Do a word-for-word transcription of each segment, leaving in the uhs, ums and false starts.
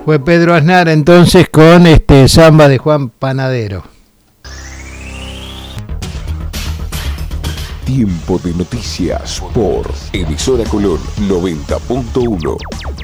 Fue Pedro Aznar entonces con este samba de Juan Panadero. Tiempo de noticias por Emisora Colón noventa punto uno.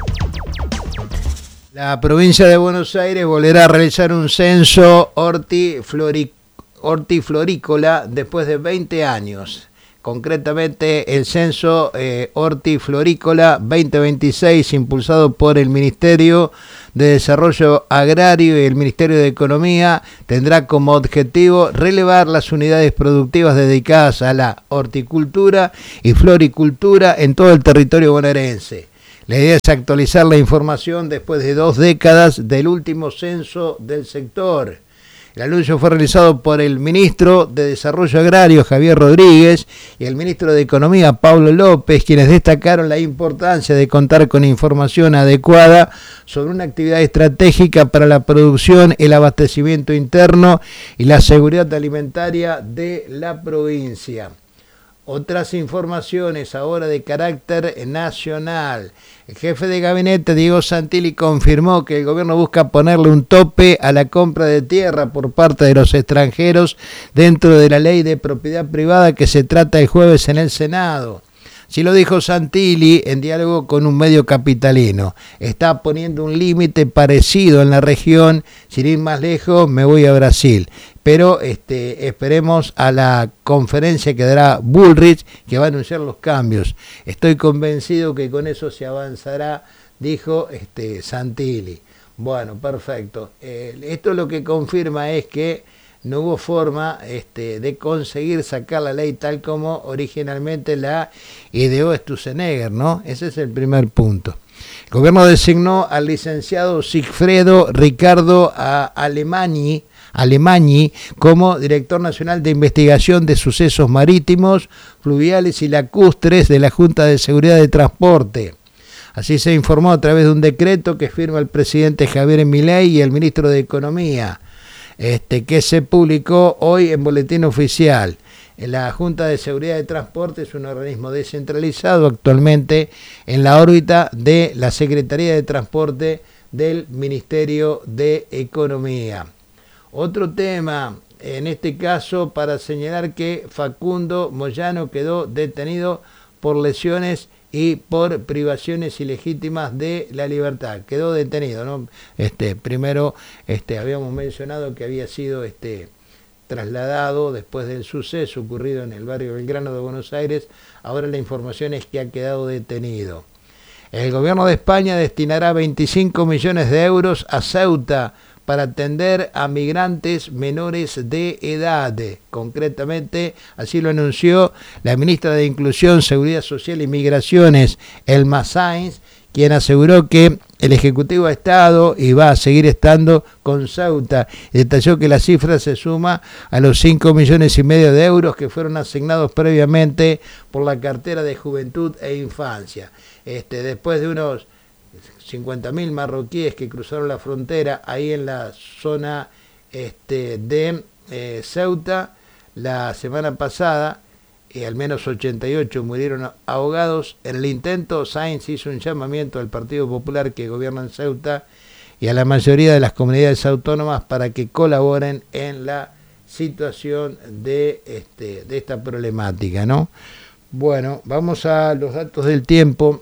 La provincia de Buenos Aires volverá a realizar un censo hortiflori- hortiflorícola después de veinte años. Concretamente, el censo eh, hortiflorícola veinte veintiséis, impulsado por el Ministerio de Desarrollo Agrario y el Ministerio de Economía, tendrá como objetivo relevar las unidades productivas dedicadas a la horticultura y floricultura en todo el territorio bonaerense. La idea es actualizar la información después de dos décadas del último censo del sector. El anuncio fue realizado por el ministro de Desarrollo Agrario, Javier Rodríguez, y el ministro de Economía, Pablo López, quienes destacaron la importancia de contar con información adecuada sobre una actividad estratégica para la producción, el abastecimiento interno y la seguridad alimentaria de la provincia. Otras informaciones ahora de carácter nacional. El jefe de gabinete, Diego Santilli, confirmó que el gobierno busca ponerle un tope a la compra de tierra por parte de los extranjeros dentro de la ley de propiedad privada que se trata el jueves en el Senado. Así lo dijo Santilli en diálogo con un medio capitalino. Está poniendo un límite parecido en la región. Sin ir más lejos, me voy a Brasil. Pero este, esperemos a la conferencia que dará Bullrich, que va a anunciar los cambios. Estoy convencido que con eso se avanzará, dijo este, Santilli. Bueno, perfecto. Eh, esto lo que confirma es que no hubo forma este, de conseguir sacar la ley tal como originalmente la ideó Sturzenegger, ¿no? Ese es el primer punto. El gobierno designó al licenciado Sigfredo Ricardo Alemani, Alemani como director nacional de investigación de sucesos marítimos, fluviales y lacustres de la Junta de Seguridad de Transporte. Así se informó a través de un decreto que firma el presidente Javier Milei y el ministro de Economía, este, que se publicó hoy en Boletín Oficial. La Junta de Seguridad de Transporte es un organismo descentralizado actualmente en la órbita de la Secretaría de Transporte del Ministerio de Economía. Otro tema, en este caso, para señalar que Facundo Moyano quedó detenido por lesiones y por privaciones ilegítimas de la libertad. Quedó detenido, ¿no? Este, primero este, habíamos mencionado que había sido este, trasladado después del suceso ocurrido en el barrio Belgrano de Buenos Aires. Ahora la información es que ha quedado detenido. El gobierno de España destinará veinticinco millones de euros a Ceuta para atender a migrantes menores de edad. Concretamente, así lo anunció la ministra de Inclusión, Seguridad Social y Migraciones, Elma Sainz, quien aseguró que el Ejecutivo ha estado y va a seguir estando con Ceuta. Detalló que la cifra se suma a los cinco millones y medio de euros que fueron asignados previamente por la cartera de Juventud e Infancia. Este, después de unos cincuenta mil marroquíes que cruzaron la frontera ahí en la zona este, de eh, Ceuta la semana pasada, y al menos ochenta y ocho murieron ahogados. En el intento, Sainz hizo un llamamiento al Partido Popular que gobierna en Ceuta y a la mayoría de las comunidades autónomas para que colaboren en la situación de, este, de esta problemática, ¿no? Bueno, vamos a los datos del tiempo.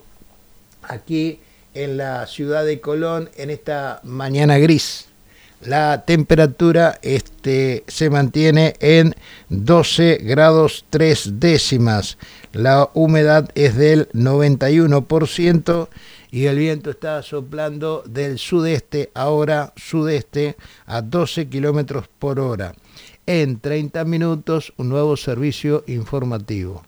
Aquí en la ciudad de Colón, en esta mañana gris, la temperatura este, se mantiene en doce grados tres décimas. La humedad es del noventa y uno por ciento y el viento está soplando del sudeste, ahora sudeste, a doce kilómetros por hora. En treinta minutos, un nuevo servicio informativo.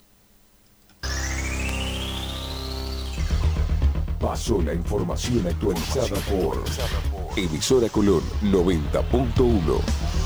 Pasó la información actualizada por Emisora Colón noventa punto uno.